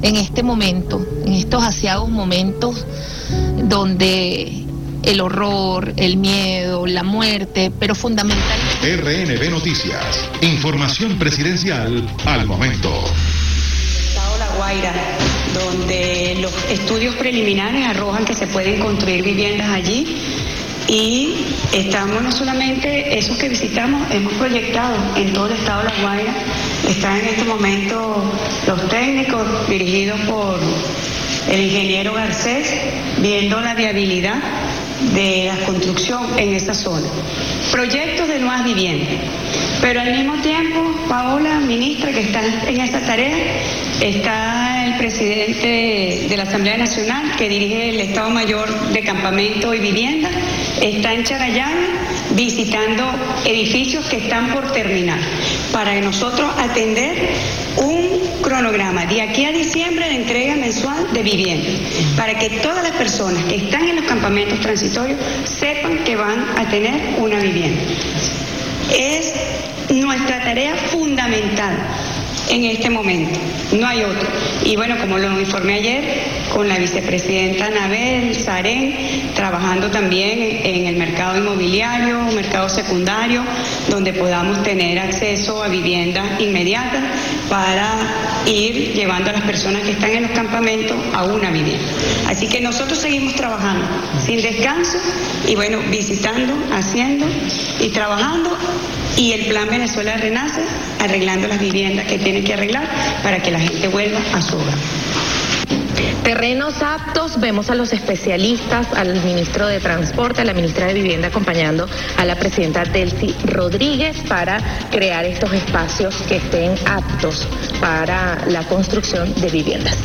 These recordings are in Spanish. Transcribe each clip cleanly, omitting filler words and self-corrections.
en este momento, en estos aciagos momentos donde el horror, el miedo, la muerte, pero fundamentalmente... RNB Noticias, información presidencial al momento. Estado La Guaira, donde los estudios preliminares arrojan que se pueden construir viviendas allí. Y estamos, no solamente esos que visitamos, hemos proyectado en todo el estado de La Guaira. Están en este momento los técnicos dirigidos por el ingeniero Garcés, viendo la viabilidad de la construcción en esa zona. Proyectos de nuevas viviendas. Pero al mismo tiempo, Paola, ministra, que está en esa tarea, está el presidente de la Asamblea Nacional, que dirige el Estado Mayor de Campamento y Vivienda, está en Charallave visitando edificios que están por terminar, para nosotros atender un cronograma de aquí a diciembre de entrega mensual de vivienda, para que todas las personas que están en los campamentos transitorios sepan que van a tener una vivienda. Es nuestra tarea fundamental en este momento, no hay otro. Y bueno, como lo informé ayer, con la vicepresidenta Anabel Sarén, trabajando también en el mercado inmobiliario, mercado secundario, donde podamos tener acceso a viviendas inmediatas para ir llevando a las personas que están en los campamentos a una vivienda. Así que nosotros seguimos trabajando sin descanso y bueno, visitando, haciendo y trabajando. Y el Plan Venezuela Renace, arreglando las viviendas que tienen que arreglar para que la gente vuelva a su hogar. Terrenos aptos, vemos a los especialistas, al ministro de Transporte, a la ministra de Vivienda, acompañando a la presidenta Delcy Rodríguez para crear estos espacios que estén aptos para la construcción de viviendas.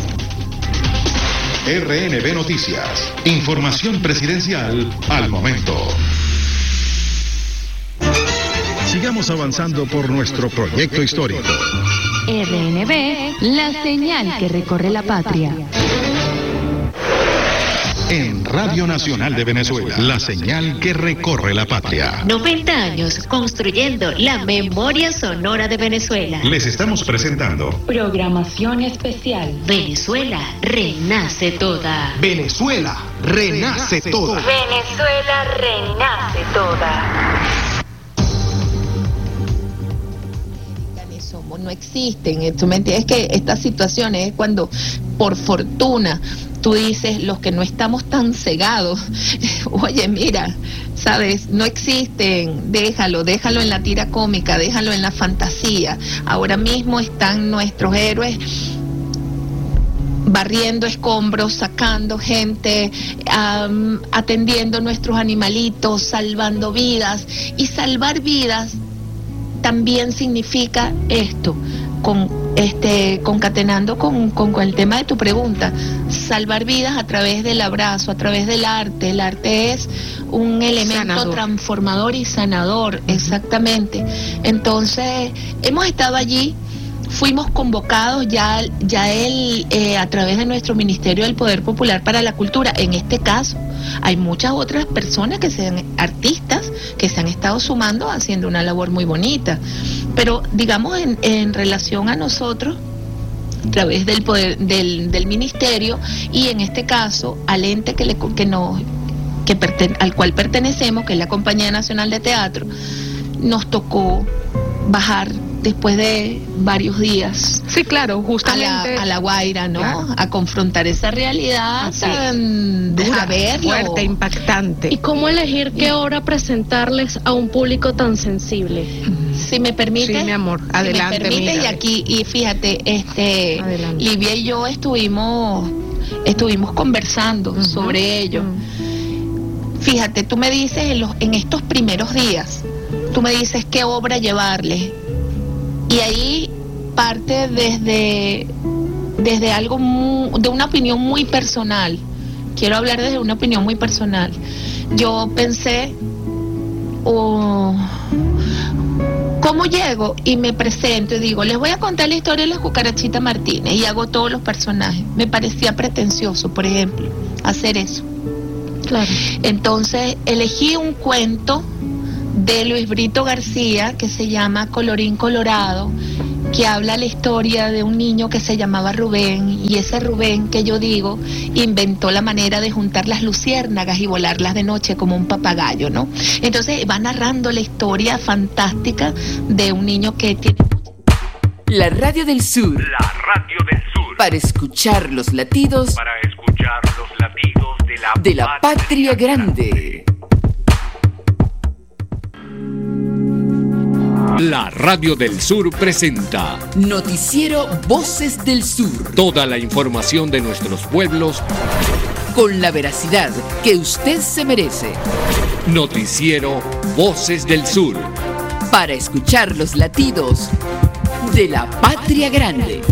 RNB Noticias, información presidencial al momento. Sigamos avanzando por nuestro proyecto histórico. RNB, la señal que recorre la patria. En Radio Nacional de Venezuela, la señal que recorre la patria. 90 años construyendo la memoria sonora de Venezuela. Les estamos presentando Programación especial. Venezuela renace toda. Venezuela renace toda. Venezuela renace toda. No existen, ¿tú me entiendes? Es que estas situaciones es cuando, por fortuna, tú dices, los que no estamos tan cegados, oye, mira, ¿sabes? No existen, déjalo en la tira cómica, déjalo en la fantasía. Ahora mismo están nuestros héroes barriendo escombros, sacando gente, atendiendo nuestros animalitos, salvando vidas. Y salvar vidas también significa esto, concatenando con el tema de tu pregunta, salvar vidas a través del abrazo, a través del arte. El arte es un elemento transformador y sanador, exactamente. Entonces, hemos estado allí, fuimos convocados ya a través de nuestro Ministerio del Poder Popular para la Cultura. En este caso, hay muchas otras personas artistas que se han estado sumando haciendo una labor muy bonita, pero digamos en relación a nosotros, a través del poder del ministerio y en este caso al ente al cual pertenecemos, que es la Compañía Nacional de Teatro, nos tocó bajar después de varios días. Sí, claro, justamente a la Guaira, ¿no? Claro. A confrontar esa realidad tan dura, fuerte, impactante. ¿Y cómo elegir qué hora presentarles a un público tan sensible? Si me permite, sí, mi amor, adelante. Si me permite, y aquí, y fíjate, Livia y yo estuvimos conversando sobre ello. Fíjate, tú me dices en estos primeros días, tú me dices qué obra llevarles. Y ahí parte desde algo de una opinión muy personal. Quiero hablar desde una opinión muy personal. Yo pensé, ¿cómo llego? Y me presento y digo, les voy a contar la historia de la Cucarachita Martínez y hago todos los personajes. Me parecía pretencioso, por ejemplo, hacer eso. Claro. Entonces elegí un cuento de Luis Brito García que se llama Colorín Colorado, que habla la historia de un niño que se llamaba Rubén, y ese Rubén que yo digo inventó la manera de juntar las luciérnagas y volarlas de noche como un papagayo, ¿no? Entonces va narrando la historia fantástica de un niño que tiene... La Radio del Sur. La Radio del Sur. Para escuchar los latidos. Para escuchar los latidos de la patria grande. La Radio del Sur presenta Noticiero Voces del Sur. Toda la información de nuestros pueblos con la veracidad que usted se merece. Noticiero Voces del Sur. Para escuchar los latidos de la patria grande.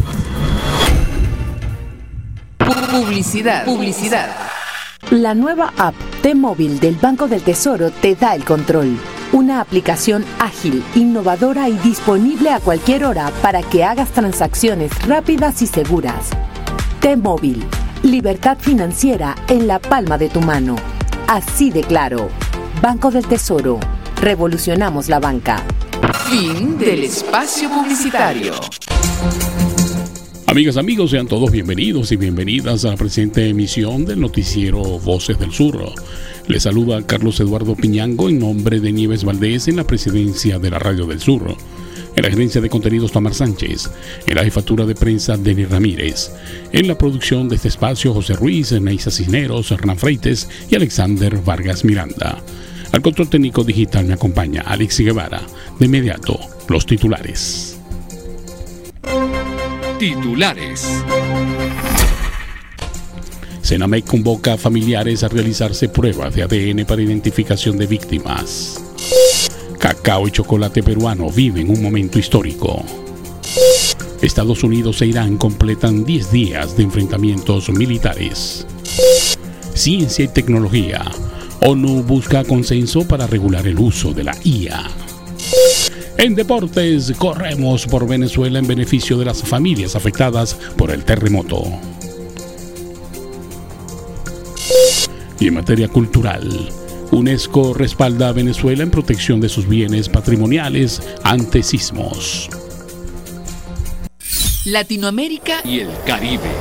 Publicidad. La nueva app T-Móvil del Banco del Tesoro te da el control. Una aplicación ágil, innovadora y disponible a cualquier hora para que hagas transacciones rápidas y seguras. T-Móvil, libertad financiera en la palma de tu mano. Así de claro. Banco del Tesoro. Revolucionamos la banca. Fin del espacio publicitario. Amigas, amigos, sean todos bienvenidos y bienvenidas a la presente emisión del noticiero Voces del Sur. Les saluda Carlos Eduardo Piñango en nombre de Nieves Valdés en la presidencia de la Radio del Sur. En la gerencia de contenidos Tamar Sánchez, en la jefatura de prensa Denis Ramírez, en la producción de este espacio José Ruiz, Neisa Cisneros, Hernán Freites y Alexander Vargas Miranda. Al control técnico digital me acompaña Alexis Guevara. De inmediato, los titulares. Senamec convoca a familiares a realizarse pruebas de ADN para identificación de víctimas. Cacao y chocolate peruano viven un momento histórico. Estados Unidos e Irán completan 10 días de enfrentamientos militares. Ciencia y tecnología. ONU busca consenso para regular el uso de la IA. En deportes, corremos por Venezuela en beneficio de las familias afectadas por el terremoto. Y en materia cultural, UNESCO respalda a Venezuela en protección de sus bienes patrimoniales ante sismos. Latinoamérica y el Caribe.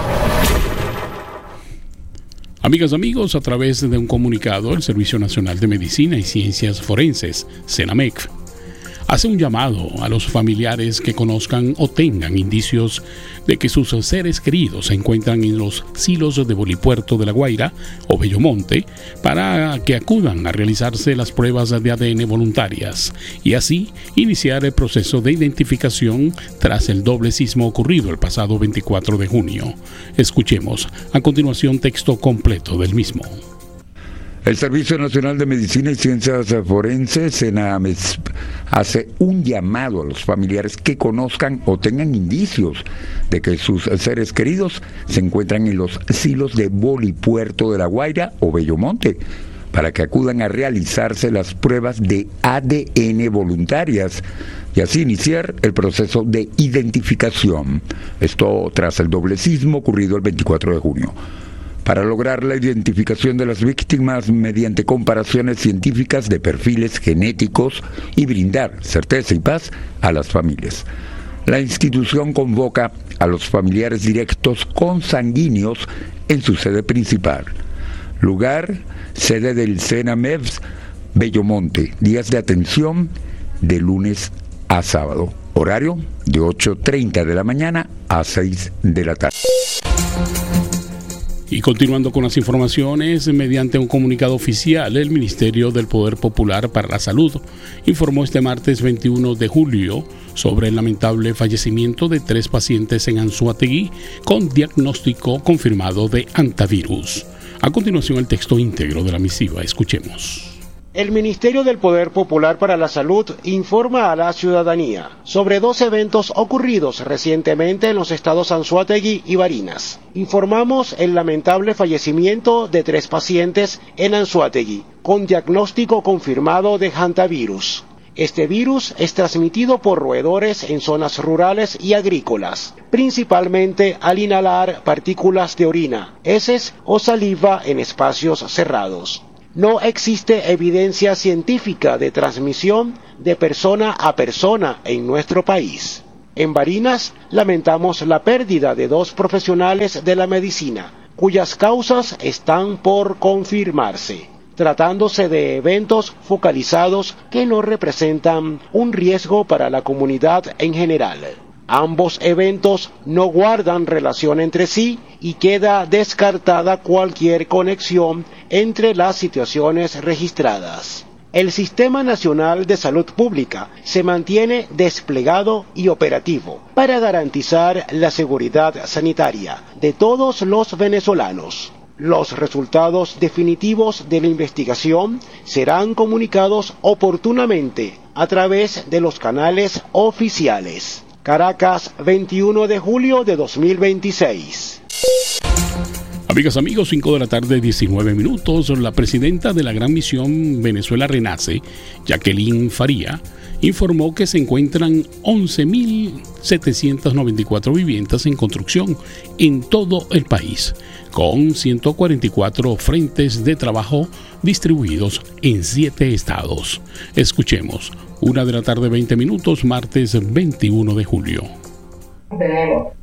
Amigas, amigos, a través de un comunicado, el Servicio Nacional de Medicina y Ciencias Forenses, Senamec, hace un llamado a los familiares que conozcan o tengan indicios de que sus seres queridos se encuentran en los silos de Bolipuerto de La Guaira o Bellomonte para que acudan a realizarse las pruebas de ADN voluntarias y así iniciar el proceso de identificación tras el doble sismo ocurrido el pasado 24 de junio. Escuchemos a continuación texto completo del mismo. El Servicio Nacional de Medicina y Ciencias Forenses, SENAMED, hace un llamado a los familiares que conozcan o tengan indicios de que sus seres queridos se encuentran en los silos de Bolipuerto de La Guaira o Bellomonte, para que acudan a realizarse las pruebas de ADN voluntarias y así iniciar el proceso de identificación. Esto tras el doble sismo ocurrido el 24 de junio. Para lograr la identificación de las víctimas mediante comparaciones científicas de perfiles genéticos y brindar certeza y paz a las familias. La institución convoca a los familiares directos consanguíneos en su sede principal. Lugar, sede del SENAMED, Bellomonte. Días de atención de lunes a sábado. Horario de 8:30 de la mañana a 6 de la tarde. Y continuando con las informaciones, mediante un comunicado oficial, el Ministerio del Poder Popular para la Salud informó este martes 21 de julio sobre el lamentable fallecimiento de 3 pacientes en Anzoátegui con diagnóstico confirmado de hantavirus. A continuación, el texto íntegro de la misiva. Escuchemos. El Ministerio del Poder Popular para la Salud informa a la ciudadanía sobre 2 eventos ocurridos recientemente en los estados Anzoátegui y Barinas. Informamos el lamentable fallecimiento de 3 pacientes en Anzoátegui con diagnóstico confirmado de hantavirus. Este virus es transmitido por roedores en zonas rurales y agrícolas, principalmente al inhalar partículas de orina, heces o saliva en espacios cerrados. No existe evidencia científica de transmisión de persona a persona en nuestro país. En Barinas lamentamos la pérdida de 2 profesionales de la medicina, cuyas causas están por confirmarse, tratándose de eventos focalizados que no representan un riesgo para la comunidad en general. Ambos eventos no guardan relación entre sí y queda descartada cualquier conexión entre las situaciones registradas. El Sistema Nacional de Salud Pública se mantiene desplegado y operativo para garantizar la seguridad sanitaria de todos los venezolanos. Los resultados definitivos de la investigación serán comunicados oportunamente a través de los canales oficiales. Caracas, 21 de julio de 2026. Amigas, amigos, 5 de la tarde, 19 minutos. La presidenta de la Gran Misión Venezuela Renace, Jacqueline Faría, informó que se encuentran 11.794 viviendas en construcción en todo el país, con 144 frentes de trabajo distribuidos en 7 estados. Escuchemos. 1 de la tarde, 20 minutos, martes 21 de julio. Tenemos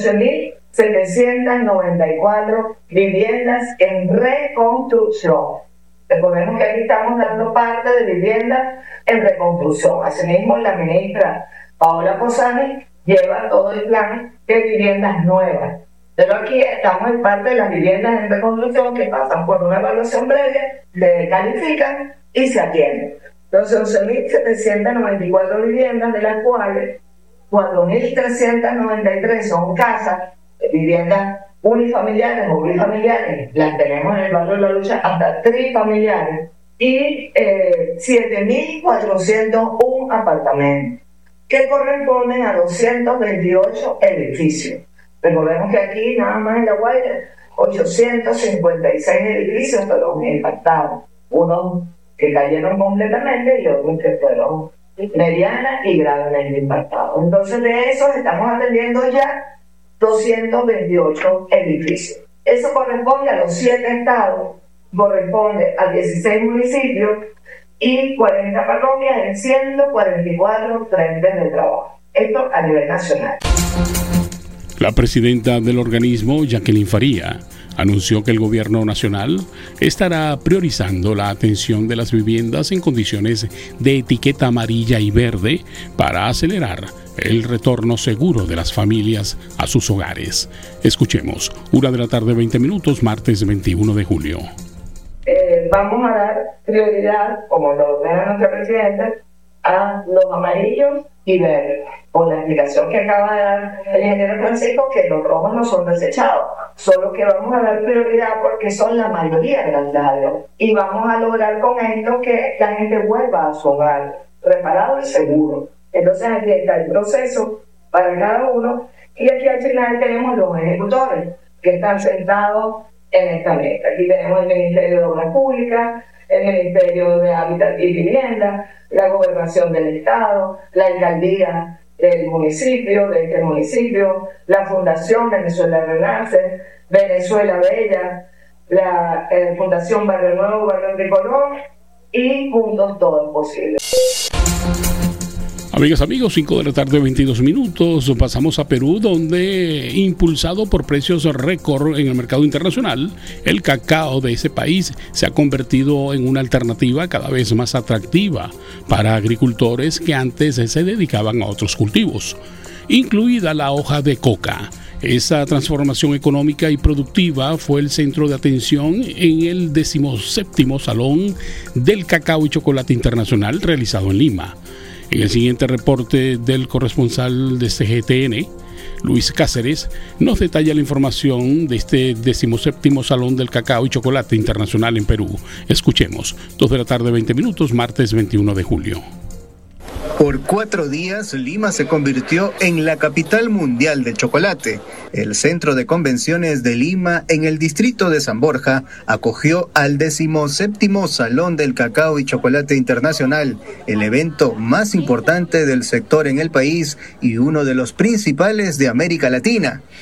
11.794 viviendas en reconstrucción. Recordemos que aquí estamos dando parte de viviendas en reconstrucción. Asimismo, la ministra Paola Posani lleva todo el plan de viviendas nuevas. Pero aquí estamos en parte de las viviendas en reconstrucción que pasan por una evaluación previa, le califican y se atienden. Entonces, 11.794 viviendas, de las cuales 4.393 son casas, viviendas unifamiliares o bifamiliares, las tenemos en el barrio de La Lucha hasta trifamiliares, y 7.401 apartamentos, que corresponden a 228 edificios. Recordemos que aquí, nada más en La Guaira, 856 edificios fueron impactados, unos que cayeron completamente y otros que fueron medianas y gravemente impactados. Entonces, de esos estamos atendiendo ya 228 edificios. Eso corresponde a los 7 estados, corresponde a 16 municipios y 40 parroquias en 144 frentes de trabajo. Esto a nivel nacional. La presidenta del organismo, Jacqueline Faría, anunció que el gobierno nacional estará priorizando la atención de las viviendas en condiciones de etiqueta amarilla y verde para acelerar el retorno seguro de las familias a sus hogares. Escuchemos. 1 de la tarde, 20 minutos, martes 21 de julio. Vamos a dar prioridad, como lo ordena nuestra presidenta, a los amarillos y verdes, por la explicación que acaba de dar el ingeniero Francisco, que los rojos no son desechados, solo que vamos a dar prioridad porque son la mayoría de las áreas, y vamos a lograr con esto que la gente vuelva a su hogar reparado y seguro. Entonces aquí está el proceso para cada uno, y aquí al final tenemos los ejecutores que están sentados en esta mesa. Aquí tenemos el Ministerio de Obras Públicas, el Ministerio de Hábitat y Vivienda, la Gobernación del Estado, la Alcaldía del municipio, de este municipio, la Fundación Venezuela Renace, Venezuela Bella, la Fundación Barrio Nuevo, Barrio Tricolor y Juntos Todos Posibles. Amigas, amigos, 5 de la tarde, 22 minutos. Pasamos a Perú, donde, impulsado por precios récord en el mercado internacional, el cacao de ese país se ha convertido en una alternativa cada vez más atractiva para agricultores que antes se dedicaban a otros cultivos, incluida la hoja de coca. Esa transformación económica y productiva fue el centro de atención en el 17º Salón del Cacao y Chocolate Internacional realizado en Lima. En el siguiente reporte del corresponsal de CGTN, Luis Cáceres, nos detalla la información de este 17º Salón del Cacao y Chocolate Internacional en Perú. Escuchemos. 2 de la tarde, 20 minutos, martes 21 de julio. Por 4 días, Lima se convirtió en la capital mundial del chocolate. El Centro de Convenciones de Lima, en el distrito de San Borja, acogió al 17º Salón del Cacao y Chocolate Internacional, el evento más importante del sector en el país y uno de los principales de América Latina.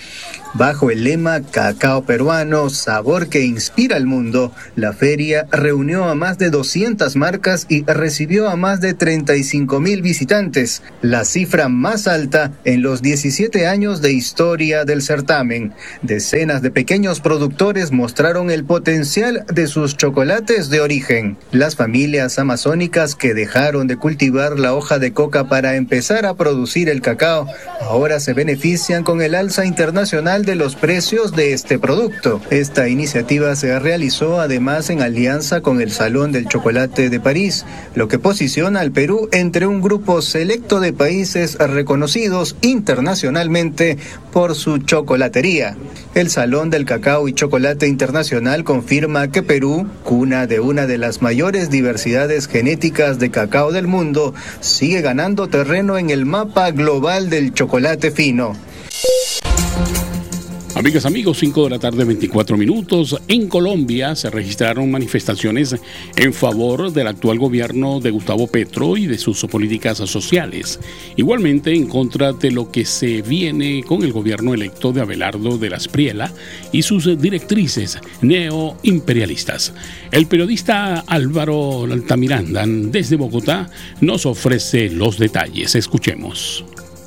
Bajo el lema Cacao peruano, sabor que inspira al mundo, la feria reunió a más de 200 marcas y recibió a más de 35,000 visitantes, la cifra más alta en los 17 años de historia del certamen. Decenas de pequeños productores mostraron el potencial de sus chocolates de origen. Las familias amazónicas que dejaron de cultivar la hoja de coca para empezar a producir el cacao, ahora se benefician con el alza internacional de los precios de este producto. Esta iniciativa se realizó además en alianza con el Salón del Chocolate de París, lo que posiciona al Perú entre un grupo selecto de países reconocidos internacionalmente por su chocolatería. El Salón del Cacao y Chocolate Internacional confirma que Perú, cuna de una de las mayores diversidades genéticas de cacao del mundo, sigue ganando terreno en el mapa global del chocolate fino. Amigas, amigos, 5 de la tarde, 24 minutos. En Colombia se registraron manifestaciones en favor del actual gobierno de Gustavo Petro y de sus políticas sociales. Igualmente en contra de lo que se viene con el gobierno electo de Abelardo de la Espriella y sus directrices neoimperialistas. El periodista Álvaro Altamiranda, desde Bogotá, nos ofrece los detalles. Escuchemos.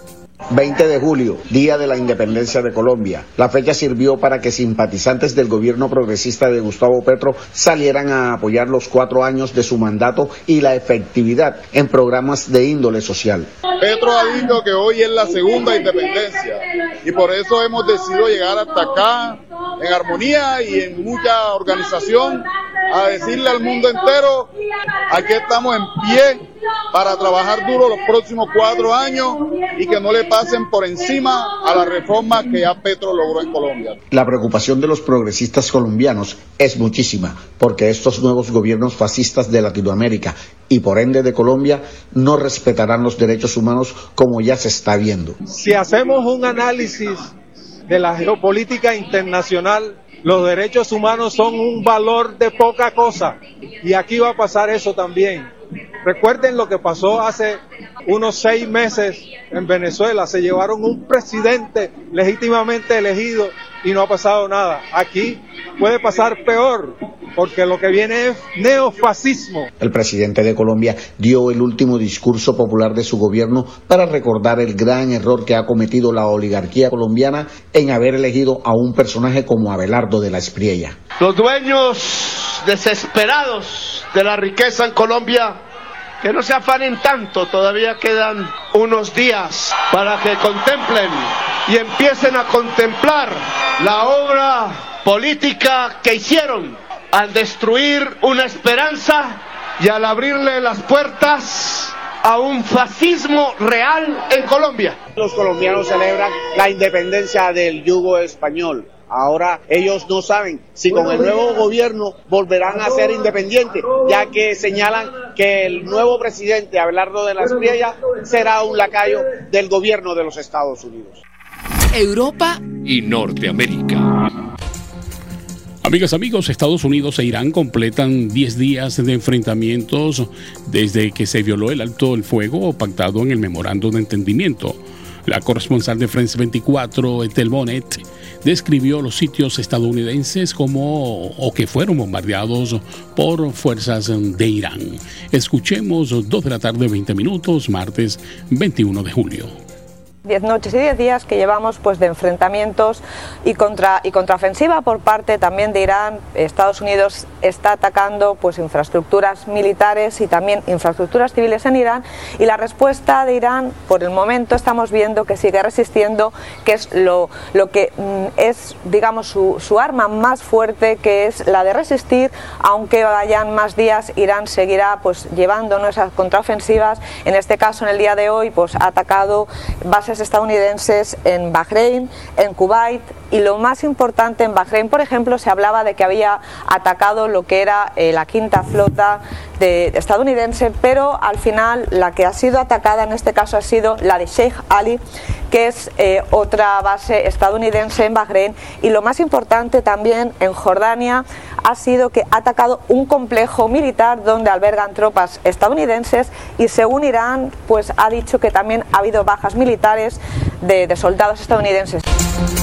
20 de julio, Día de la Independencia de Colombia. La fecha sirvió para que simpatizantes del gobierno progresista de Gustavo Petro salieran a apoyar los 4 años de su mandato y la efectividad en programas de índole social. Petro ha dicho que hoy es la segunda independencia y por eso hemos decidido llegar hasta acá en armonía y en mucha organización a decirle al mundo entero, aquí estamos en pie para trabajar duro los próximos 4 años y que no le pasen por encima a la reforma que ya Petro logró en Colombia. La preocupación de los progresistas colombianos es muchísima, porque estos nuevos gobiernos fascistas de Latinoamérica y por ende de Colombia no respetarán los derechos humanos como ya se está viendo. Si hacemos un análisis de la geopolítica internacional, los derechos humanos son un valor de poca cosa y aquí va a pasar eso también. Recuerden lo que pasó hace unos 6 meses en Venezuela. Se llevaron un presidente legítimamente elegido y no ha pasado nada. Aquí puede pasar peor, porque lo que viene es neofascismo. El presidente de Colombia dio el último discurso popular de su gobierno para recordar el gran error que ha cometido la oligarquía colombiana en haber elegido a un personaje como Abelardo de la Espriella. Los dueños desesperados de la riqueza en Colombia, que no se afanen tanto, todavía quedan unos días para que contemplen y empiecen a contemplar la obra política que hicieron al destruir una esperanza y al abrirle las puertas a un fascismo real en Colombia. Los colombianos celebran la independencia del yugo español. Ahora ellos no saben si con el nuevo gobierno volverán a ser independientes, ya que señalan que el nuevo presidente, Abelardo de la Espriella, será un lacayo del gobierno de los Estados Unidos. Europa y Norteamérica. Amigas, amigos, Estados Unidos e Irán completan 10 días de enfrentamientos desde que se violó el alto el fuego pactado en el memorando de entendimiento. La corresponsal de France 24, Ethel Bonnet, describió los sitios estadounidenses como que fueron bombardeados por fuerzas de Irán. Escuchemos 2 de la tarde, 20 minutos, martes 21 de julio. 10 noches y 10 días que llevamos pues de enfrentamientos y contraofensiva por parte también de Irán. Estados Unidos está atacando pues infraestructuras militares y también infraestructuras civiles en Irán, y la respuesta de Irán por el momento estamos viendo que sigue resistiendo, que es lo que es, digamos, su arma más fuerte, que es la de resistir. Aunque vayan más días, Irán seguirá pues llevando esas contraofensivas. En este caso, en el día de hoy, pues ha atacado bases estadounidenses en Bahrein, en Kuwait, y lo más importante, en Bahrein, por ejemplo, se hablaba de que había atacado lo que era la quinta flota estadounidense, pero al final la que ha sido atacada en este caso ha sido la de Sheikh Ali, que es otra base estadounidense en Bahrein. Y lo más importante también en Jordania ha sido que ha atacado un complejo militar donde albergan tropas estadounidenses, y según Irán pues ha dicho que también ha habido bajas militares de soldados estadounidenses.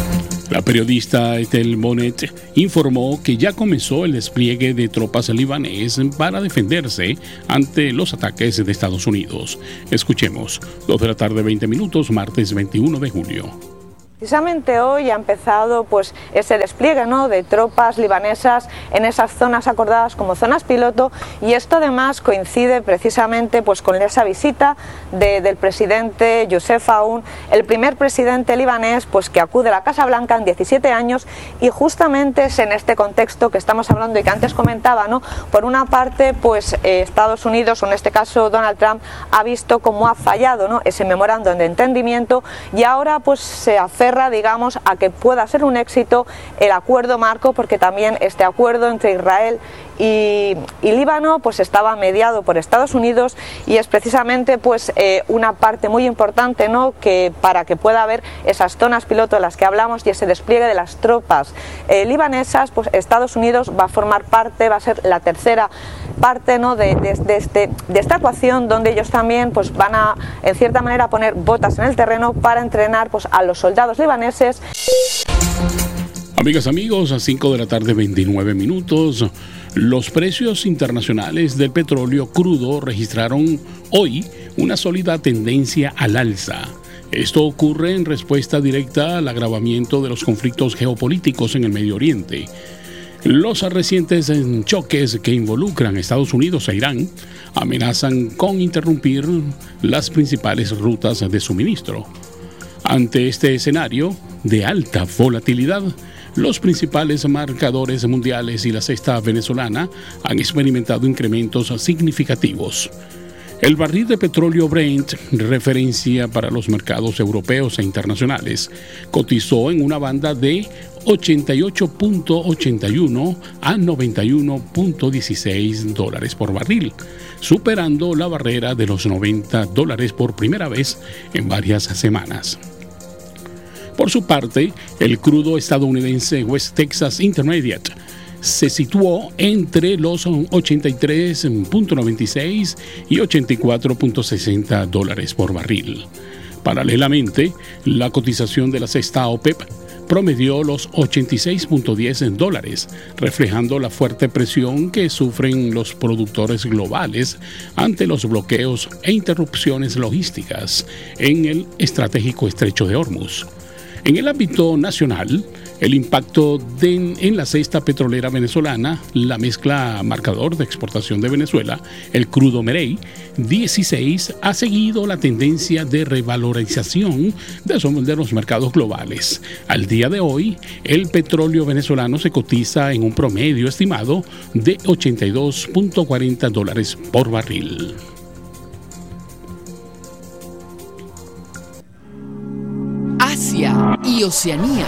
La periodista Ethel Monet informó que ya comenzó el despliegue de tropas libanesas para defenderse ante los ataques de Estados Unidos. Escuchemos, 2 de la tarde, 20 minutos, martes 21 de julio. Precisamente hoy ha empezado pues ese despliegue, ¿no?, de tropas libanesas en esas zonas acordadas como zonas piloto, y esto además coincide precisamente pues con esa visita del presidente Youssef Aoun, el primer presidente libanés pues que acude a la Casa Blanca en 17 años, y justamente es en este contexto que estamos hablando y que antes comentaba, ¿no? Por una parte pues Estados Unidos, o en este caso Donald Trump, ha visto cómo ha fallado, ¿no?, ese memorándum de entendimiento, y ahora pues se aferra, digamos, a que pueda ser un éxito el acuerdo marco, porque también este acuerdo entre Israel y Líbano pues estaba mediado por Estados Unidos, y es precisamente pues una parte muy importante, ¿no?, que para que pueda haber esas zonas piloto de las que hablamos y ese despliegue de las tropas libanesas, pues Estados Unidos va a formar parte, va a ser la tercera parte, ¿no?, de esta ecuación, donde ellos también pues van a, en cierta manera, poner botas en el terreno para entrenar pues a los soldados libaneses. Amigas, amigos, a 5 de la tarde, 29 minutos. Los precios internacionales del petróleo crudo registraron hoy una sólida tendencia al alza. Esto ocurre en respuesta directa al agravamiento de los conflictos geopolíticos en el Medio Oriente. Los recientes choques que involucran a Estados Unidos e Irán amenazan con interrumpir las principales rutas de suministro. Ante este escenario de alta volatilidad, los principales marcadores mundiales y la cesta venezolana han experimentado incrementos significativos. El barril de petróleo Brent, referencia para los mercados europeos e internacionales, cotizó en una banda de 88.81 a 91.16 dólares por barril, superando la barrera de los $90 por primera vez en varias semanas. Por su parte, el crudo estadounidense West Texas Intermediate se situó entre los 83.96 y 84.60 dólares por barril. Paralelamente, la cotización de la cesta OPEP promedió los 86.10 dólares, reflejando la fuerte presión que sufren los productores globales ante los bloqueos e interrupciones logísticas en el estratégico estrecho de Hormuz. En el ámbito nacional, el impacto en la cesta petrolera venezolana, la mezcla marcador de exportación de Venezuela, el crudo Merey 16, ha seguido la tendencia de revalorización de los mercados globales. Al día de hoy, el petróleo venezolano se cotiza en un promedio estimado de 82.40 dólares por barril. Asia y Oceanía.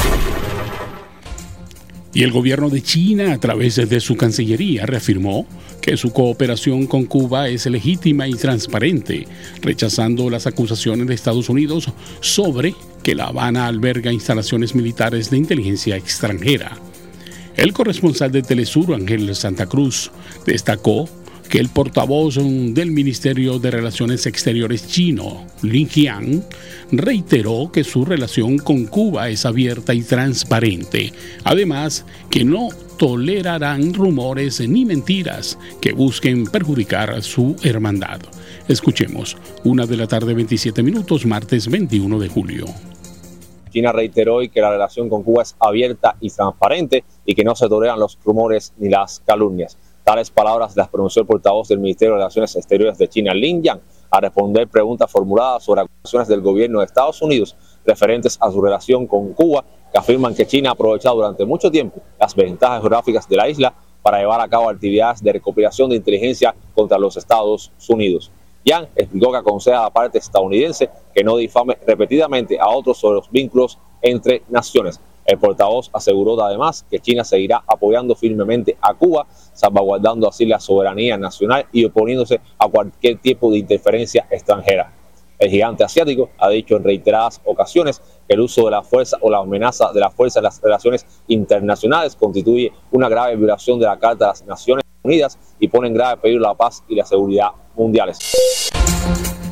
Y el gobierno de China, a través de su Cancillería, reafirmó que su cooperación con Cuba es legítima y transparente, rechazando las acusaciones de Estados Unidos sobre que La Habana alberga instalaciones militares de inteligencia extranjera. El corresponsal de Telesur, Ángel Santa Cruz, destacó que el portavoz del Ministerio de Relaciones Exteriores chino, Lin Jian, reiteró que su relación con Cuba es abierta y transparente. Además, que no tolerarán rumores ni mentiras que busquen perjudicar a su hermandad. Escuchemos, 1 de la tarde, 27 minutos, martes 21 de julio. China reiteró hoy que la relación con Cuba es abierta y transparente y que no se toleran los rumores ni las calumnias. Tales palabras las pronunció el portavoz del Ministerio de Relaciones Exteriores de China, Lin Jian, a responder preguntas formuladas sobre acusaciones del gobierno de Estados Unidos referentes a su relación con Cuba, que afirman que China ha aprovechado durante mucho tiempo las ventajas geográficas de la isla para llevar a cabo actividades de recopilación de inteligencia contra los Estados Unidos. Jian explicó que aconseja a la parte estadounidense que no difame repetidamente a otros sobre los vínculos entre naciones. El portavoz aseguró además que China seguirá apoyando firmemente a Cuba, salvaguardando así la soberanía nacional y oponiéndose a cualquier tipo de interferencia extranjera. El gigante asiático ha dicho en reiteradas ocasiones que el uso de la fuerza o la amenaza de la fuerza en las relaciones internacionales constituye una grave violación de la Carta de las Naciones Unidas y pone en grave peligro la paz y la seguridad mundiales.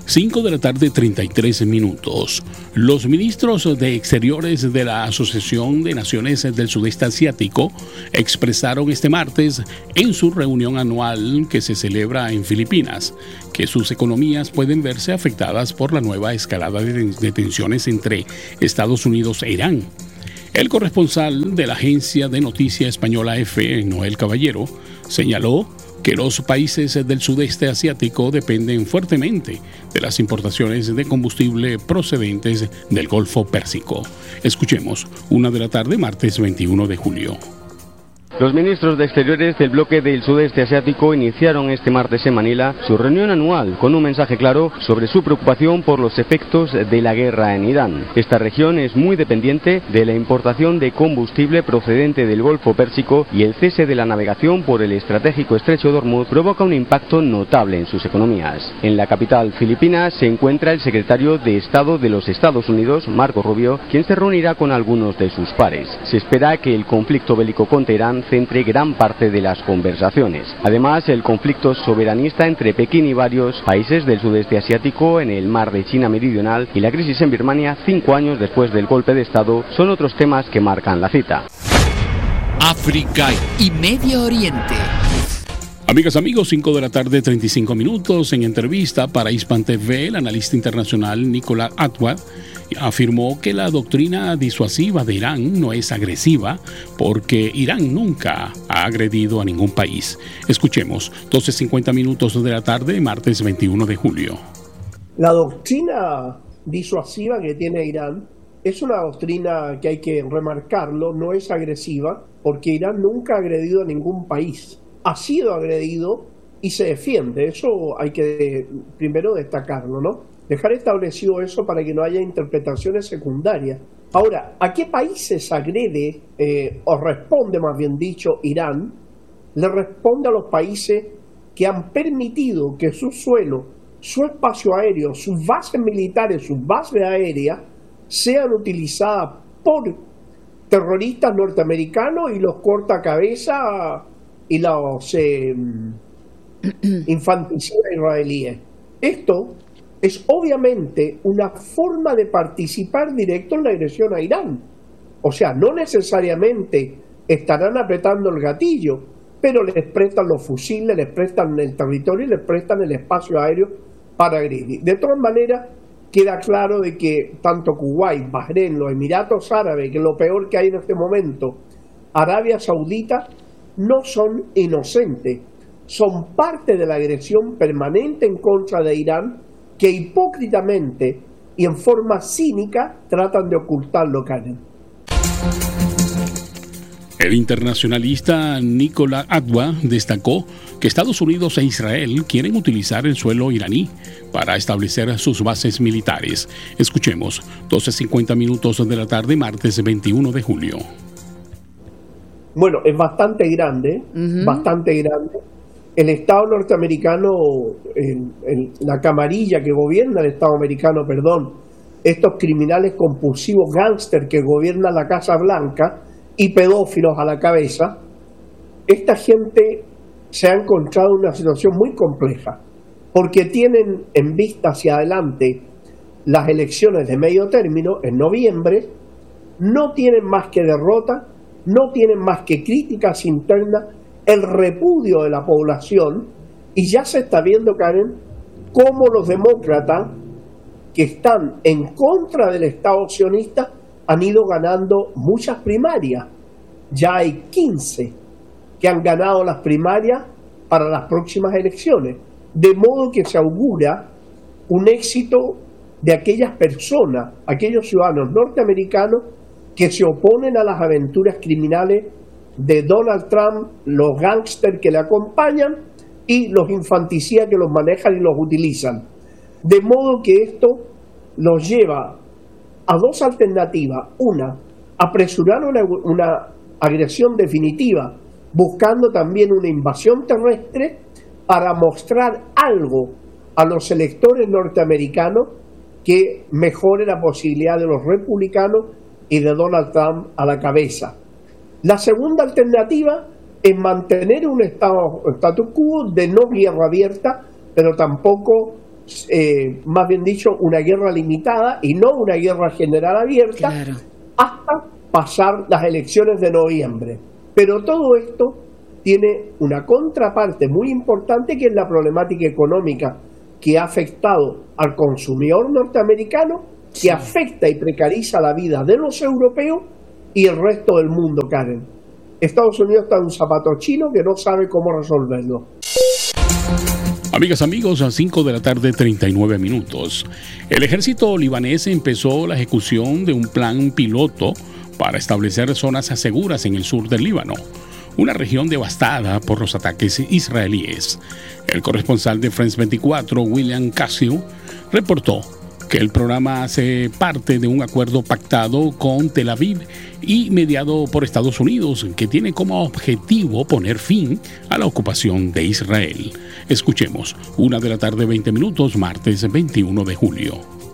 5 de la tarde, 33 minutos. Los ministros de Exteriores de la Asociación de Naciones del Sudeste Asiático expresaron este martes en su reunión anual que se celebra en Filipinas que sus economías pueden verse afectadas por la nueva escalada de tensiones entre Estados Unidos e Irán. El corresponsal de la agencia de noticia española EFE, Noel Caballero, señaló que los países del sudeste asiático dependen fuertemente de las importaciones de combustible procedentes del Golfo Pérsico. Escuchemos, 1 de la tarde, martes 21 de julio. Los ministros de Exteriores del bloque del sudeste asiático iniciaron este martes en Manila su reunión anual con un mensaje claro sobre su preocupación por los efectos de la guerra en Irán. Esta región es muy dependiente de la importación de combustible procedente del Golfo Pérsico y el cese de la navegación por el estratégico estrecho de Hormuz provoca un impacto notable en sus economías. En la capital filipina se encuentra el secretario de Estado de los Estados Unidos, Marco Rubio, quien se reunirá con algunos de sus pares. Se espera que el conflicto bélico con Teherán centre gran parte de las conversaciones. Además, el conflicto soberanista entre Pekín y varios países del sudeste asiático en el mar de China Meridional y la crisis en Birmania 5 años después del golpe de Estado son otros temas que marcan la cita. África y Medio Oriente. Amigas, amigos, 5 de la tarde, 35 minutos. En entrevista para Hispan TV, el analista internacional Nicolás Atwad afirmó que la doctrina disuasiva de Irán no es agresiva porque Irán nunca ha agredido a ningún país. Escuchemos, 12:50 minutos de la tarde, martes 21 de julio. La doctrina disuasiva que tiene Irán es una doctrina que hay que remarcarlo, no es agresiva porque Irán nunca ha agredido a ningún país. Ha sido agredido y se defiende, eso hay que primero destacarlo, ¿no? Dejar establecido eso para que no haya interpretaciones secundarias. Ahora, ¿a qué países agrede o responde, más bien dicho, Irán? Le responde a los países que han permitido que su suelo, su espacio aéreo, sus bases militares, sus bases aéreas sean utilizadas por terroristas norteamericanos y los cortacabezas y los infanticidas israelíes. Esto es obviamente una forma de participar directo en la agresión a Irán. O sea, no necesariamente estarán apretando el gatillo, pero les prestan los fusiles, les prestan el territorio y les prestan el espacio aéreo para agredir. De todas maneras, queda claro de que tanto Kuwait, Bahrein, los Emiratos Árabes, que es lo peor que hay en este momento, Arabia Saudita, no son inocentes. Son parte de la agresión permanente en contra de Irán, que hipócritamente y en forma cínica tratan de ocultarlo, Karen. El internacionalista Nicolás Atwad destacó que Estados Unidos e Israel quieren utilizar el suelo iraní para establecer sus bases militares. Escuchemos, 12:50 minutos de la tarde, martes 21 de julio. Bueno, es bastante grande, bastante grande. El Estado norteamericano, la camarilla que gobierna el Estado americano, estos criminales compulsivos gángster que gobiernan la Casa Blanca y pedófilos a la cabeza, esta gente se ha encontrado en una situación muy compleja, porque tienen en vista hacia adelante las elecciones de medio término en noviembre, no tienen más que derrota, no tienen más que críticas internas, el repudio de la población, y ya se está viendo, Karen, cómo los demócratas que están en contra del Estado sionista han ido ganando muchas primarias. Ya hay 15 que han ganado las primarias para las próximas elecciones, de modo que se augura un éxito de aquellas personas, aquellos ciudadanos norteamericanos que se oponen a las aventuras criminales de Donald Trump, los gángsters que le acompañan y los infanticidas que los manejan y los utilizan. De modo que esto los lleva a dos alternativas. Una, apresurar una agresión definitiva, buscando también una invasión terrestre para mostrar algo a los electores norteamericanos que mejore la posibilidad de los republicanos y de Donald Trump a la cabeza. La segunda alternativa es mantener un status quo de no guerra abierta, pero tampoco más bien dicho, una guerra limitada y no una guerra general abierta, hasta pasar las elecciones de noviembre. Pero todo esto tiene una contraparte muy importante, que es la problemática económica que ha afectado al consumidor norteamericano, que afecta y precariza la vida de los europeos y el resto del mundo, Karen. Estados Unidos está en un zapato chino que no sabe cómo resolverlo. Amigas, amigos, a 5 de la tarde, 39 minutos. El ejército libanés empezó la ejecución de un plan piloto para establecer zonas seguras en el sur del Líbano, una región devastada por los ataques israelíes. El corresponsal de France 24, William Casio, reportó que el programa hace parte de un acuerdo pactado con Tel Aviv y mediado por Estados Unidos, que tiene como objetivo poner fin a la ocupación de Israel. Escuchemos, 1 de la tarde, 20 minutos, martes 21 de julio.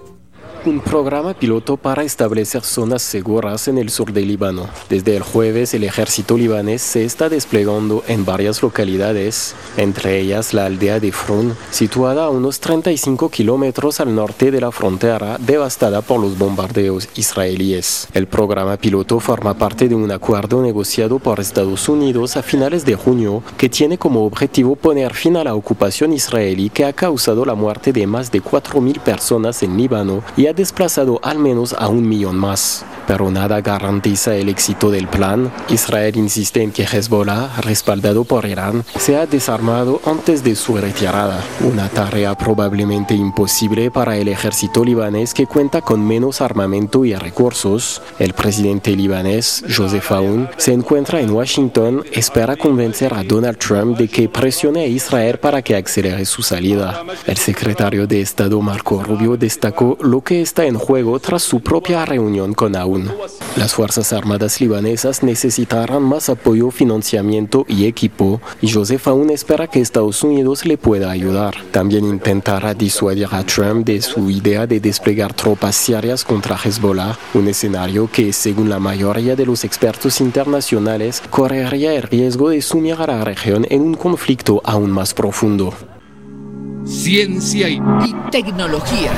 Un programa piloto para establecer zonas seguras en el sur del Líbano. Desde el jueves, el ejército libanés se está desplegando en varias localidades, entre ellas la aldea de Frun, situada a unos 35 kilómetros al norte de la frontera, devastada por los bombardeos israelíes. El programa piloto forma parte de un acuerdo negociado por Estados Unidos a finales de junio, que tiene como objetivo poner fin a la ocupación israelí, que ha causado la muerte de más de 4.000 personas en Líbano y ha desplazado al menos a 1 millón más. Pero nada garantiza el éxito del plan. Israel insiste en que Hezbollah, respaldado por Irán, se ha desarmado antes de su retirada. Una tarea probablemente imposible para el ejército libanés, que cuenta con menos armamento y recursos. El presidente libanés, Joseph Aoun, se encuentra en Washington, espera convencer a Donald Trump de que presione a Israel para que acelere su salida. El secretario de Estado, Marco Rubio, destacó lo que está en juego tras su propia reunión con Aoun. Las Fuerzas Armadas libanesas necesitarán más apoyo, financiamiento y equipo, y Joseph Aoun espera que Estados Unidos le pueda ayudar. También intentará disuadir a Trump de su idea de desplegar tropas sirias contra Hezbollah, un escenario que, según la mayoría de los expertos internacionales, correría el riesgo de sumir a la región en un conflicto aún más profundo. Ciencia y tecnología.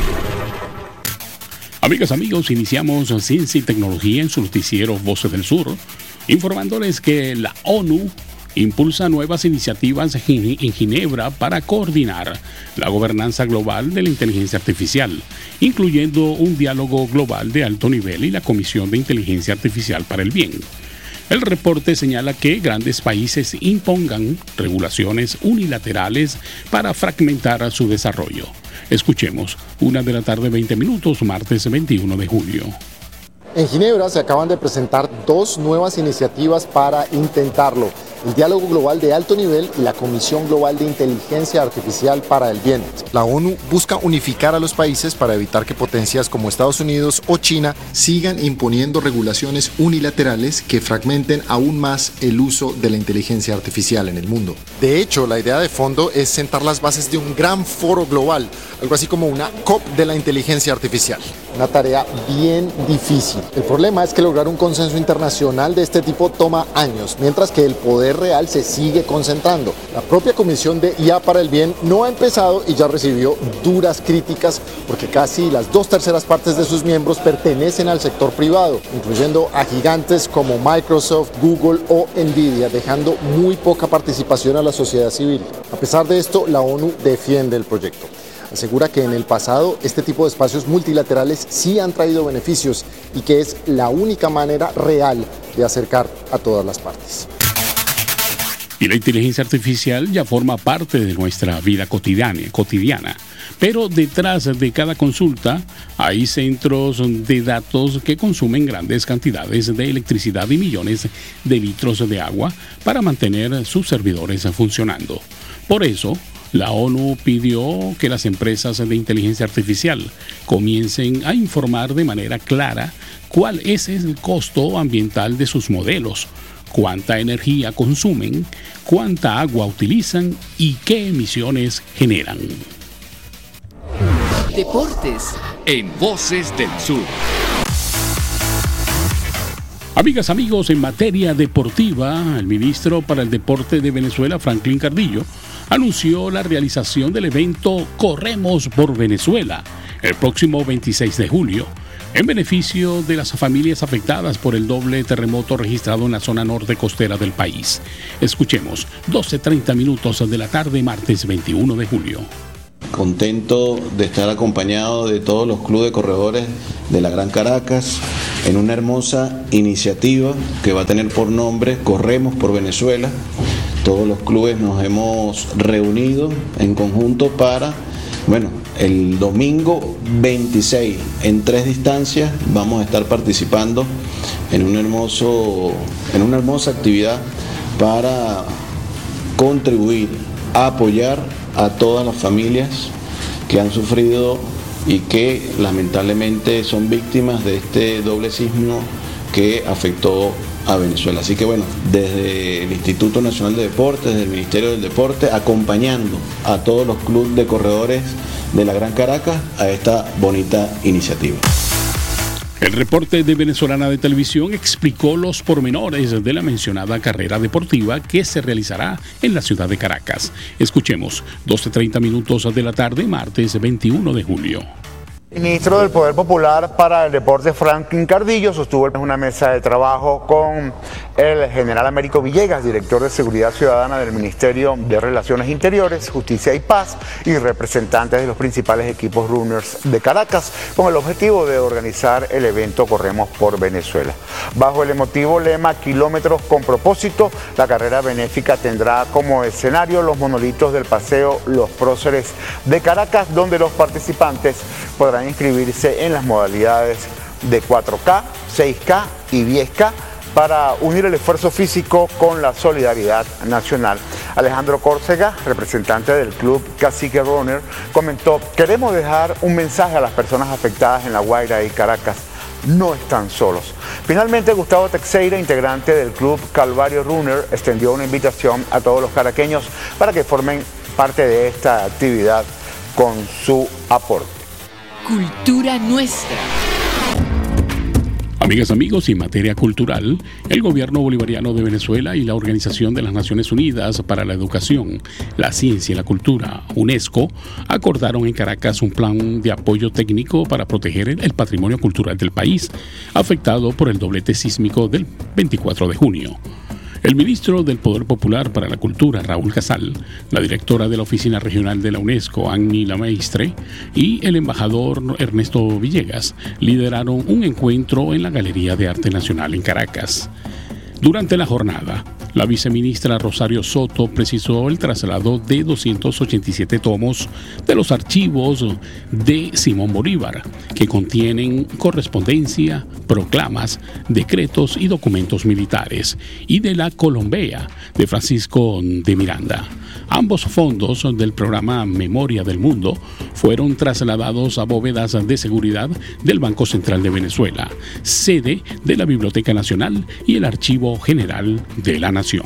Amigas, amigos, iniciamos Ciencia y Tecnología en su noticiero Voces del Sur, informándoles que la ONU impulsa nuevas iniciativas en Ginebra para coordinar la gobernanza global de la inteligencia artificial, incluyendo un diálogo global de alto nivel y la Comisión de Inteligencia Artificial para el Bien. El reporte señala que grandes países impongan regulaciones unilaterales para fragmentar su desarrollo. Escuchemos, 1 de la tarde, 20 minutos, martes 21 de julio. En Ginebra se acaban de presentar 2 nuevas iniciativas para intentarlo: el Diálogo Global de Alto Nivel y la Comisión Global de Inteligencia Artificial para el Bien. La ONU busca unificar a los países para evitar que potencias como Estados Unidos o China sigan imponiendo regulaciones unilaterales que fragmenten aún más el uso de la inteligencia artificial en el mundo. De hecho, la idea de fondo es sentar las bases de un gran foro global, algo así como una COP de la inteligencia artificial. Una tarea bien difícil. El problema es que lograr un consenso internacional de este tipo toma años, mientras que el poder real se sigue concentrando. La propia Comisión de IA para el Bien no ha empezado y ya recibió duras críticas, porque casi las 2/3 partes de sus miembros pertenecen al sector privado, incluyendo a gigantes como Microsoft, Google o Nvidia, dejando muy poca participación a la sociedad civil. A pesar de esto, la ONU defiende el proyecto. Asegura que en el pasado este tipo de espacios multilaterales sí han traído beneficios y que es la única manera real de acercar a todas las partes. Y la inteligencia artificial ya forma parte de nuestra vida cotidiana. Pero detrás de cada consulta hay centros de datos que consumen grandes cantidades de electricidad y millones de litros de agua para mantener sus servidores funcionando. Por eso, la ONU pidió que las empresas de inteligencia artificial comiencen a informar de manera clara cuál es el costo ambiental de sus modelos, cuánta energía consumen, cuánta agua utilizan y qué emisiones generan. Deportes en Voces del Sur. Amigas, amigos, en materia deportiva, el ministro para el Deporte de Venezuela, Franklin Cardillo, anunció la realización del evento Corremos por Venezuela el próximo 26 de julio, en beneficio de las familias afectadas por el doble terremoto registrado en la zona norte costera del país. Escuchemos, 12:30 minutos de la tarde, martes 21 de julio. Contento de estar acompañado de todos los clubes de corredores de la Gran Caracas en una hermosa iniciativa que va a tener por nombre Corremos por Venezuela. Todos los clubes nos hemos reunido en conjunto para, el domingo 26 en 3 distancias vamos a estar participando en una hermosa actividad para contribuir a apoyar a todas las familias que han sufrido y que lamentablemente son víctimas de este doble sismo que afectó a Venezuela. Así que desde el Instituto Nacional de Deportes, desde el Ministerio del Deporte, acompañando a todos los clubes de corredores de la Gran Caracas a esta bonita iniciativa. El reporte de Venezolana de Televisión explicó los pormenores de la mencionada carrera deportiva que se realizará en la ciudad de Caracas. Escuchemos, 12:30 minutos de la tarde, martes 21 de julio. El ministro del Poder Popular para el Deporte, Franklin Cardillo, sostuvo una mesa de trabajo con el general Américo Villegas, director de Seguridad Ciudadana del Ministerio de Relaciones Interiores, Justicia y Paz, y representantes de los principales equipos runners de Caracas, con el objetivo de organizar el evento Corremos por Venezuela. Bajo el emotivo lema Kilómetros con propósito, la carrera benéfica tendrá como escenario los monolitos del Paseo Los Próceres de Caracas, donde los participantes podrán inscribirse en las modalidades de 4K, 6K y 10K para unir el esfuerzo físico con la solidaridad nacional. Alejandro Córcega, representante del club Cacique Runner, comentó: queremos dejar un mensaje a las personas afectadas en La Guaira y Caracas. No están solos. Finalmente, Gustavo Teixeira, integrante del club Calvario Runner, extendió una invitación a todos los caraqueños para que formen parte de esta actividad con su aporte. Cultura nuestra. Amigas, amigos, en materia cultural, el gobierno bolivariano de Venezuela y la Organización de las Naciones Unidas para la Educación, la Ciencia y la Cultura, UNESCO, acordaron en Caracas un plan de apoyo técnico para proteger el patrimonio cultural del país, afectado por el doblete sísmico del 24 de junio. El ministro del Poder Popular para la Cultura, Raúl Casal, la directora de la Oficina Regional de la UNESCO, Annie Lamaistre, y el embajador Ernesto Villegas lideraron un encuentro en la Galería de Arte Nacional en Caracas. Durante la jornada, la viceministra Rosario Soto precisó el traslado de 287 tomos de los archivos de Simón Bolívar, que contienen correspondencia, proclamas, decretos y documentos militares, y de la Colombea de Francisco de Miranda. Ambos fondos del programa Memoria del Mundo fueron trasladados a bóvedas de seguridad del Banco Central de Venezuela, sede de la Biblioteca Nacional y el Archivo General de la Nación.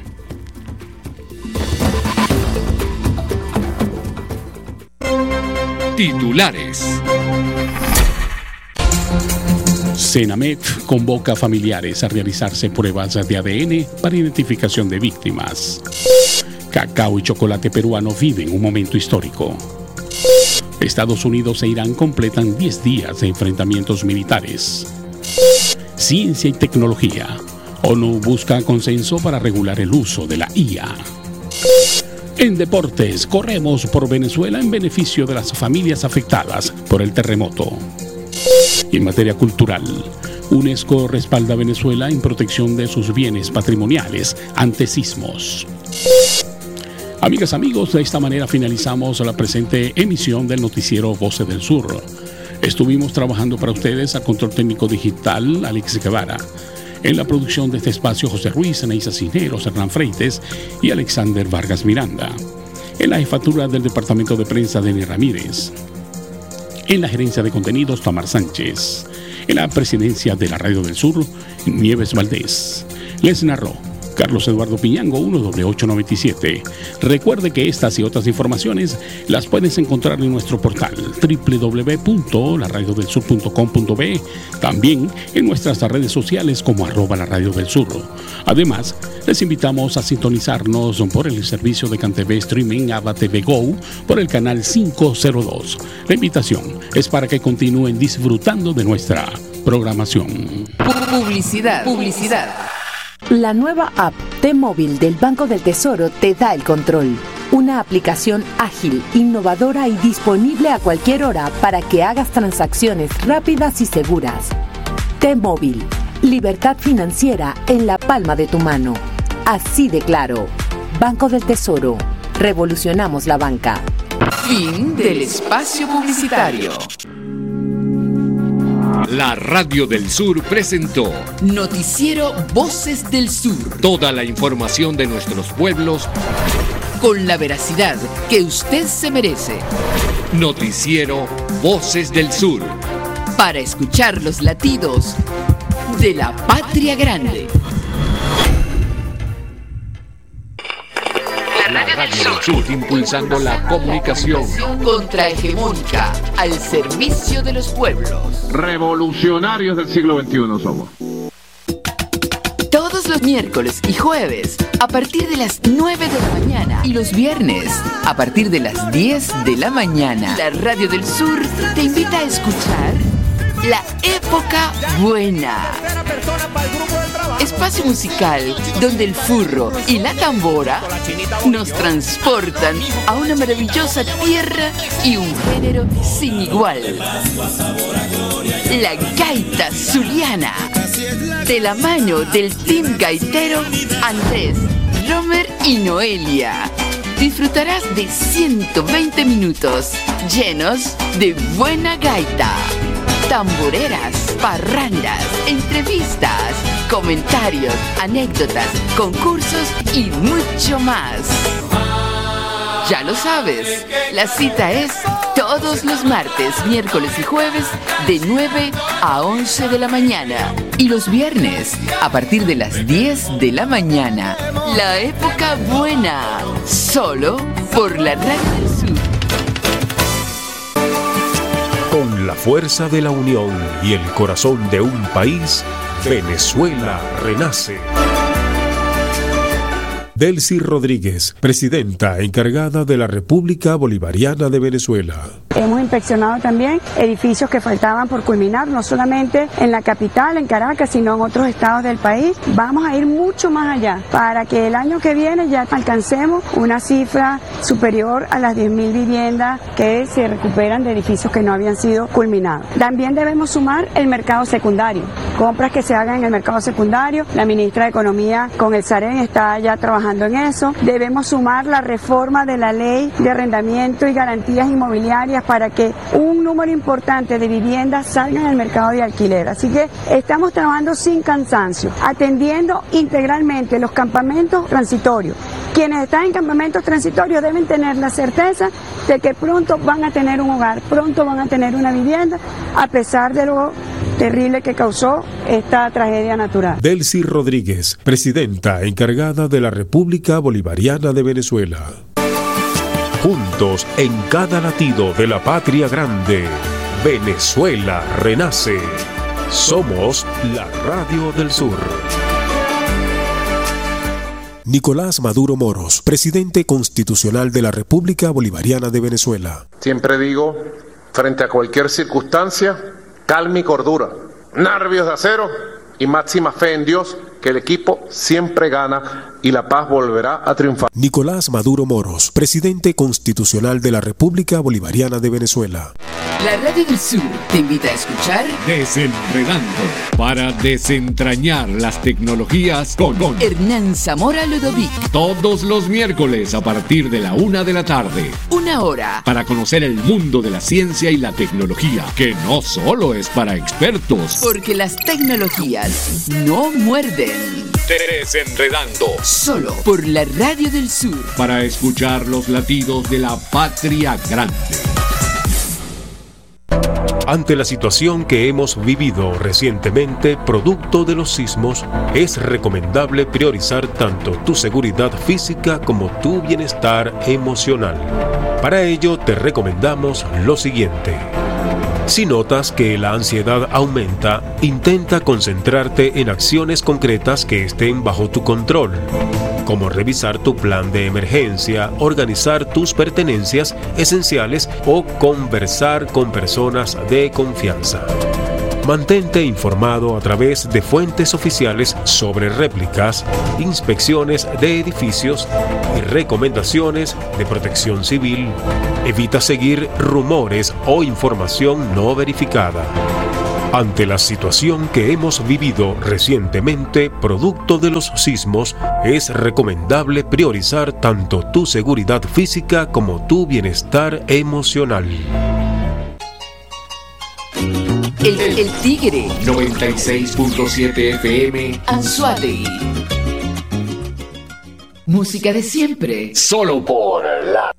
Titulares. Senamec convoca a familiares a realizarse pruebas de ADN para identificación de víctimas. Cacao y chocolate peruano viven un momento histórico. Estados Unidos e Irán completan 10 días de enfrentamientos militares. Ciencia y tecnología. ONU busca consenso para regular el uso de la IA. En deportes, corremos por Venezuela en beneficio de las familias afectadas por el terremoto. Y en materia cultural, UNESCO respalda a Venezuela en protección de sus bienes patrimoniales ante sismos. Amigas, amigos, de esta manera finalizamos la presente emisión del noticiero Voces del Sur. Estuvimos trabajando para ustedes al control técnico digital Alex Guevara. En la producción de este espacio, José Ruiz, Anaísa Cisneros, Hernán Freites y Alexander Vargas Miranda. En la jefatura del departamento de prensa, Denis Ramírez. En la gerencia de contenidos, Tamar Sánchez. En la presidencia de la Radio del Sur, Nieves Valdés. Les narró Carlos Eduardo Piñango 1W897. Recuerde que estas y otras informaciones las puedes encontrar en nuestro portal www.laradiodelsur.com.be, también en nuestras redes sociales como @laradiodelsur. Además, les invitamos a sintonizarnos por el servicio de CanTV Streaming ABA TV Go por el canal 502. La invitación es para que continúen disfrutando de nuestra programación. Publicidad. La nueva app T-Móvil del Banco del Tesoro te da el control. Una aplicación ágil, innovadora y disponible a cualquier hora para que hagas transacciones rápidas y seguras. T-Móvil, libertad financiera en la palma de tu mano. Así de claro. Banco del Tesoro. Revolucionamos la banca. Fin del espacio publicitario. La Radio del Sur presentó Noticiero Voces del Sur. Toda la información de nuestros pueblos con la veracidad que usted se merece. Noticiero Voces del Sur. Para escuchar los latidos de la patria grande. La Radio del Sur, impulsando la comunicación contrahegemónica al servicio de los pueblos. Revolucionarios del siglo XXI somos. Todos los miércoles y jueves a partir de las 9 de la mañana y los viernes a partir de las 10 de la mañana. La Radio del Sur te invita a escuchar La Época Buena. Espacio musical donde el furro y la tambora nos transportan a una maravillosa tierra y un género sin igual. La gaita zuliana. De la mano del team gaitero Andrés, Romer y Noelia. Disfrutarás de 120 minutos llenos de buena gaita. Tamboreras, parrandas, entrevistas, comentarios, anécdotas, concursos y mucho más. Ya lo sabes, la cita es todos los martes, miércoles y jueves de 9 a 11 de la mañana y los viernes a partir de las 10 de la mañana. La Época Buena, solo por la Radio del Sur. Con la fuerza de la unión y el corazón de un país, Venezuela renace. Delcy Rodríguez, presidenta encargada de la República Bolivariana de Venezuela. Hemos inspeccionado también edificios que faltaban por culminar, no solamente en la capital, en Caracas, sino en otros estados del país. Vamos a ir mucho más allá para que el año que viene ya alcancemos una cifra superior a las 10.000 viviendas que se recuperan de edificios que no habían sido culminados. También debemos sumar el mercado secundario, compras que se hagan en el mercado secundario. La ministra de Economía con el SAREN está ya trabajando en eso. Debemos sumar la reforma de la ley de arrendamiento y garantías inmobiliarias para que un número importante de viviendas salgan al mercado de alquiler. Así que estamos trabajando sin cansancio, atendiendo integralmente los campamentos transitorios. Quienes están en campamentos transitorios deben tener la certeza de que pronto van a tener un hogar, pronto van a tener una vivienda, a pesar de lo terrible que causó esta tragedia natural. Delcy Rodríguez, presidenta encargada de la República Bolivariana de Venezuela. Juntos en cada latido de la patria grande, Venezuela renace. Somos la Radio del Sur. Nicolás Maduro Moros, presidente constitucional de la República Bolivariana de Venezuela. Siempre digo, frente a cualquier circunstancia, calma y cordura, nervios de acero y máxima fe en Dios, que el equipo siempre gana y la paz volverá a triunfar. Nicolás Maduro Moros, presidente constitucional de la República Bolivariana de Venezuela. La Radio del Sur te invita a escuchar Desenredando, para desentrañar las tecnologías con Hernán Zamora Ludovic. Todos los miércoles a partir de la 1 de la tarde. 1 hora. Para conocer el mundo de la ciencia y la tecnología, que no solo es para expertos. Porque las tecnologías no muerden. Desenredando. Solo por la Radio del Sur. Para escuchar los latidos de la patria grande. Ante la situación que hemos vivido recientemente, producto de los sismos, es recomendable priorizar tanto tu seguridad física como tu bienestar emocional. Para ello, te recomendamos lo siguiente. Si notas que la ansiedad aumenta, intenta concentrarte en acciones concretas que estén bajo tu control, como revisar tu plan de emergencia, organizar tus pertenencias esenciales o conversar con personas de confianza. Mantente informado a través de fuentes oficiales sobre réplicas, inspecciones de edificios y recomendaciones de protección civil. Evita seguir rumores o información no verificada. Ante la situación que hemos vivido recientemente, producto de los sismos, es recomendable priorizar tanto tu seguridad física como tu bienestar emocional. El Tigre 96.7 FM Anzoátegui. Música de siempre. Solo por la